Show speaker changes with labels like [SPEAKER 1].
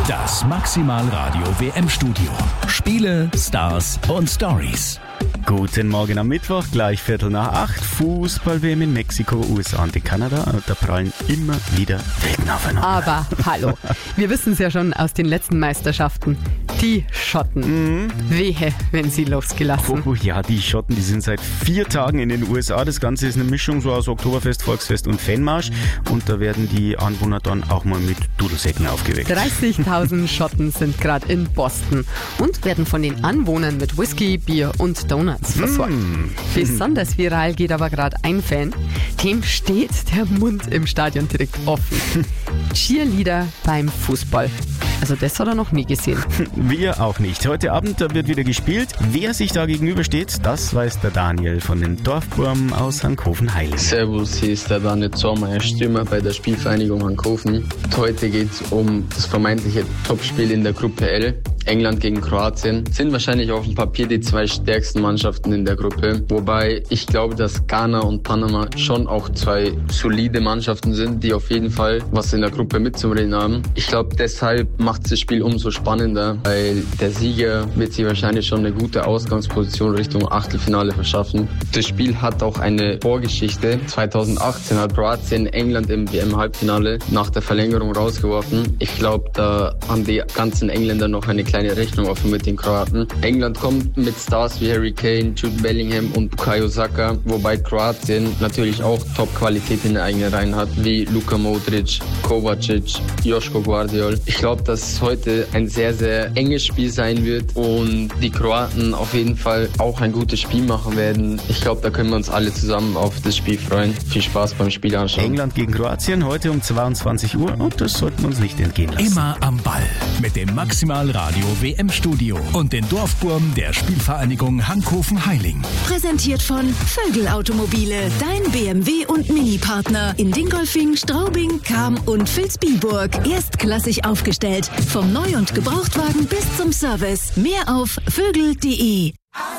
[SPEAKER 1] Das Maximal Radio WM-Studio. Spiele, Stars und Stories.
[SPEAKER 2] Guten Morgen am Mittwoch, gleich 7:45. Fußball-WM in Mexiko, USA und in Kanada. Da prallen immer wieder Welten aufeinander.
[SPEAKER 3] Aber hallo, wir wissen es ja schon aus den letzten Meisterschaften. Die Schotten. Wehe, wenn sie losgelassen.
[SPEAKER 2] Oh ja, die Schotten, die sind seit 4 Tagen in den USA. Das Ganze ist eine Mischung so aus Oktoberfest, Volksfest und Fanmarsch. Und da werden die Anwohner dann auch mal mit Dudelsäcken aufgeweckt.
[SPEAKER 3] 30.000 Schotten sind gerade in Boston und werden von den Anwohnern mit Whisky, Bier und Donuts versorgt. Besonders viral geht aber gerade ein Fan, dem steht der Mund im Stadion direkt offen. Cheerleader beim Fußball. Also das hat er noch nie gesehen.
[SPEAKER 2] Wir auch nicht. Heute Abend wird wieder gespielt. Wer sich da gegenübersteht, das weiß der Daniel von den Dorfburm aus Hankhofen-Heiling.
[SPEAKER 4] Servus, hier ist der Daniel Zormeier, Stürmer bei der Spielvereinigung Hankhofen. Heute geht es um das vermeintliche Topspiel in der Gruppe L. England gegen Kroatien sind wahrscheinlich auf dem Papier die 2 stärksten Mannschaften in der Gruppe. Wobei ich glaube, dass Ghana und Panama schon auch 2 solide Mannschaften sind, die auf jeden Fall was in der Gruppe mitzureden haben. Ich glaube, deshalb macht das Spiel umso spannender, weil der Sieger wird sich wahrscheinlich schon eine gute Ausgangsposition Richtung Achtelfinale verschaffen. Das Spiel hat auch eine Vorgeschichte. 2018 hat Kroatien England im WM-Halbfinale nach der Verlängerung rausgeworfen. Ich glaube, da haben die ganzen Engländer noch eine kleine Rechnung offen mit den Kroaten. England kommt mit Stars wie Harry Kane, Jude Bellingham und Bukayo Saka, wobei Kroatien natürlich auch Top-Qualität in den eigenen Reihen hat, wie Luka Modric, Kovacic, Joško Gvardiol. Ich glaube, dass heute ein sehr, sehr enges Spiel sein wird und die Kroaten auf jeden Fall auch ein gutes Spiel machen werden. Ich glaube, da können wir uns alle zusammen auf das Spiel freuen. Viel Spaß beim Spiel anschauen.
[SPEAKER 2] England gegen Kroatien heute um 22 Uhr und das sollten wir uns nicht entgehen lassen.
[SPEAKER 1] Immer am Ball mit dem Maximal Radio WM-Studio und den Dorfburm der Spielvereinigung Hankhofen-Heiling.
[SPEAKER 5] Präsentiert von Vögel Automobile, dein BMW und Mini-Partner in Dingolfing, Straubing, Cham und Vilsbiburg. Erstklassig aufgestellt, vom Neu- und Gebrauchtwagen bis zum Service. Mehr auf vögel.de.